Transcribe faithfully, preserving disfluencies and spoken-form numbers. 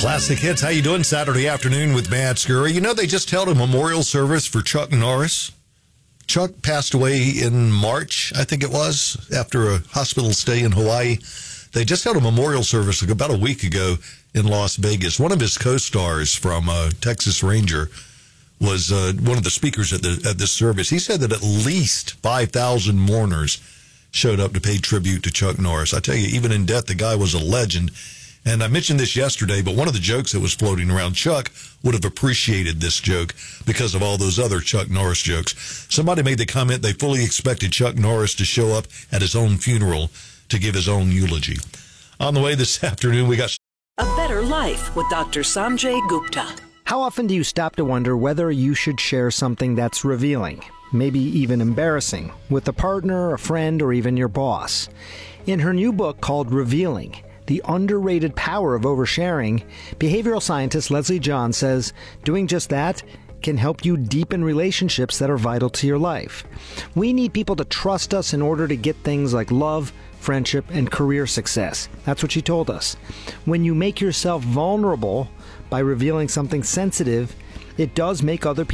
Classic Hits. How you doing Saturday afternoon with Matt Scurry? You know, they just held a memorial service for Chuck Norris. Chuck passed away in March, I think it was, after a hospital stay in Hawaii. They just held a memorial service about a week ago in Las Vegas. One of his co-stars from uh, Texas Ranger was uh, one of the speakers at, the, at this service. He said that at least five thousand mourners showed up to pay tribute to Chuck Norris. I tell you, even in death, the guy was a legend. And I mentioned this yesterday, but one of the jokes that was floating around, Chuck would have appreciated this joke because of all those other Chuck Norris jokes. Somebody made the comment they fully expected Chuck Norris to show up at his own funeral to give his own eulogy. On the way this afternoon, we got A Better Life with Doctor Sanjay Gupta. How often do you stop to wonder whether you should share something that's revealing, maybe even embarrassing, with a partner, a friend, or even your boss? In her new book called Revealing, The Underrated Power of Oversharing, behavioral scientist Leslie John says doing just that can help you deepen relationships that are vital to your life. We need people to trust us in order to get things like love, friendship, and career success. That's what she told us. When you make yourself vulnerable by revealing something sensitive, it does make other people